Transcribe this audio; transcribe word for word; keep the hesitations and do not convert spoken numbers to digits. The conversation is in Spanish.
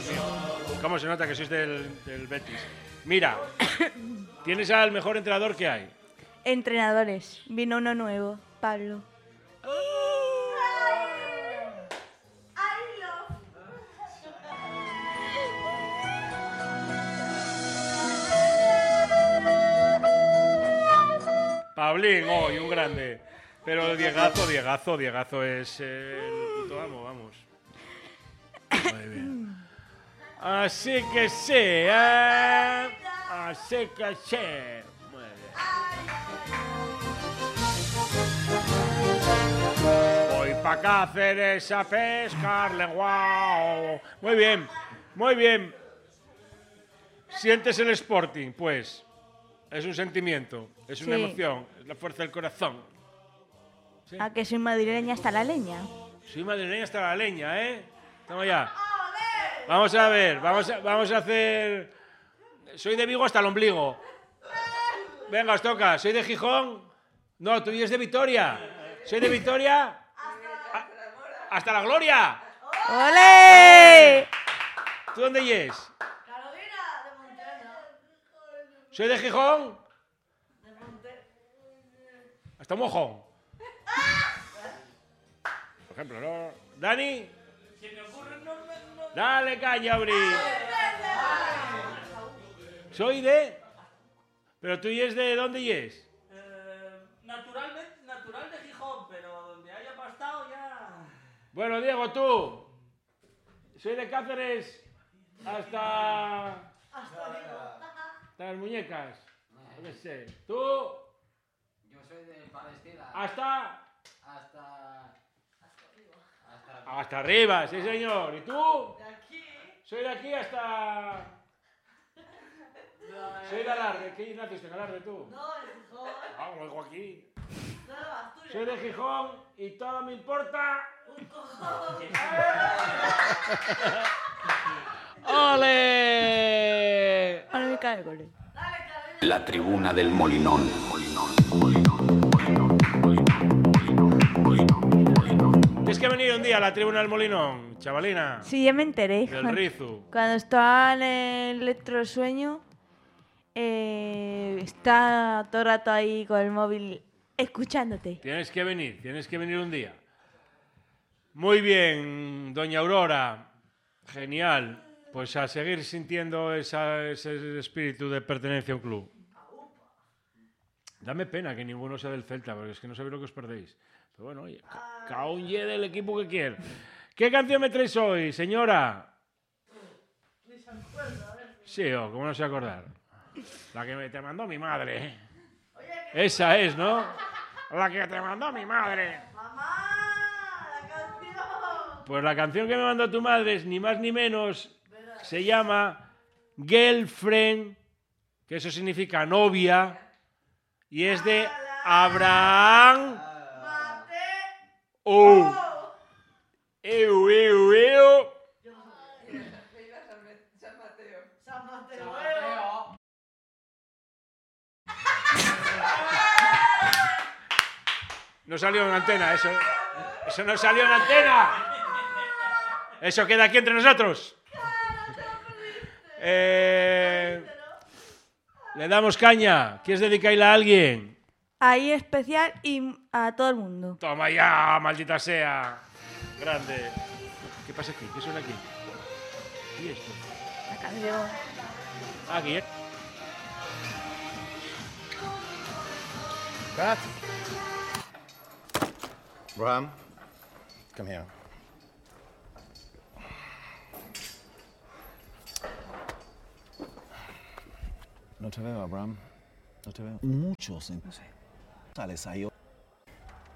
Dios mío. ¿Cómo se nota que sois del, del Betis? Mira, tienes al mejor entrenador que hay. Entrenadores. Vino uno nuevo, Pablo. Pablín, hoy un grande. Pero Diegazo, Diegazo, Diegazo es el puto amo, vamos. Muy bien. Así que sí, ¿eh? Así que sí. Muy bien. Voy pa' Cáceres a pescarle, guau. Muy bien, muy bien. ¿Sientes el Sporting? Pues es un sentimiento, es una Sí. emoción, es la fuerza del corazón. ¿Sí? A que soy madrileña hasta la leña. Soy madrileña hasta la leña, ¿eh? Toma ya. Vamos a ver, vamos a, vamos a hacer... Soy de Vigo hasta el ombligo. Venga, os toca. ¿Soy de Gijón? No, tú eres de Vitoria. ¿Soy de Vitoria? A- ¡Hasta la gloria! ¡Ole! ¿Tú dónde yes? Carolina, de Montana. ¿Soy de Gijón? Hasta Mojón. Por ejemplo, ¿no? ¿Dani? Dale caña, Bri. Soy de... ¿Pero tú yes de dónde yes? Eh, naturalmente, natural de Gijón, pero donde haya pastado ya... Bueno, Diego, tú. Soy de Cáceres hasta... Hasta las muñecas. No qué sé. ¿Tú? Yo soy de Palestina. Hasta... Hasta. Hasta. Hasta arriba, sí señor. ¿Y tú? De aquí. Soy de aquí hasta... Soy de Alarde. ¿Qué naciste en Alarde tú? No, en Gijón. Ah, como digo aquí. No, no, Asturias. Soy de Gijón y todo me importa... Un cojón. ¡Ole! Ahora me cae el gole. Dale, Carolina. La tribuna del Molinón. Tienes que venir un día a la tribuna del Molinón, chavalina. Sí, ya me enteré. Del Rizu. Cuando estaba en el electrosueño, eh, está todo el rato ahí con el móvil escuchándote. Tienes que venir, tienes que venir un día. Muy bien, doña Aurora. Genial. Pues a seguir sintiendo esa- ese espíritu de pertenencia a un club. Dame pena que ninguno sea del Celta, porque es que no sabéis lo que os perdéis. Pero bueno, oye, ca- cada un ye del equipo que quiere. ¿Qué canción me traes hoy, señora? Sí, o ¿cómo no se acordar? La que me te mandó mi madre. Esa es, ¿no? La que te mandó mi madre. Mamá, la canción. Pues la canción que me mandó tu madre es ni más ni menos, se llama Girlfriend, que eso significa novia, y es de Abraham. Mate. ¡Oh! ¡Ew, ew, ew! San Mateo. No salió en antena, eso. Eso no salió en antena. Eso queda aquí entre nosotros. Eh, le damos caña. ¿Quieres dedicarla a alguien? Ahí especial y a todo el mundo. Toma ya, maldita sea. Grande. ¿Qué pasa aquí? ¿Qué suena aquí? ¿Y esto? La canción. Aquí, ¿eh? Cut. Bram, come here. No te veo, Abraham. No te veo. Muchos. No sé. Sales ahí.